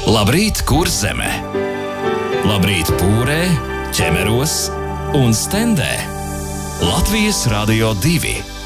Labrīt, Kurzeme! Labrīt, Pūrē, Ķemeros un Stendē! Latvijas Radio 2!